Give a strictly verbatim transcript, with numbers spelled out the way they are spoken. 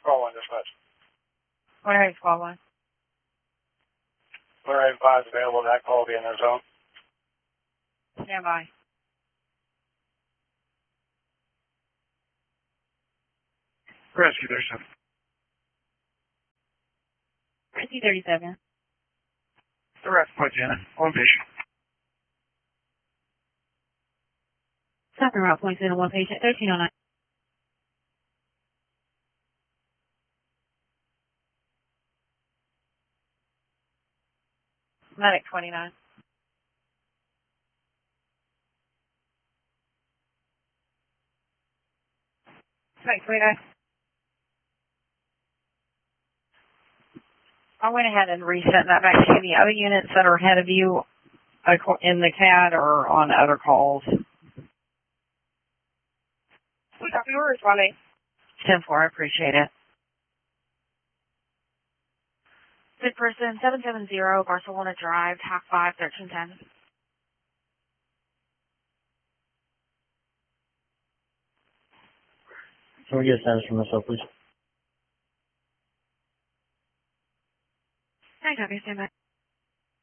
Call one dispatch. What are you call one? Clear eight five is available. That call will be in their zone. Stand by. Rescue thirty-seven. Rescue thirty-seven. Direct point, Janet. One patient. Stopping route point zero one patient thirteen oh nine. Medic twenty-nine. Medic twenty-nine. I went ahead and resent that back to the other units that are ahead of you in the C A D or on other calls. We got you responding. ten four, I appreciate it. Good person, seven seven zero, Barcelona Drive, half five, thirteen ten. Can we get a status from myself, please? I copy, stand by.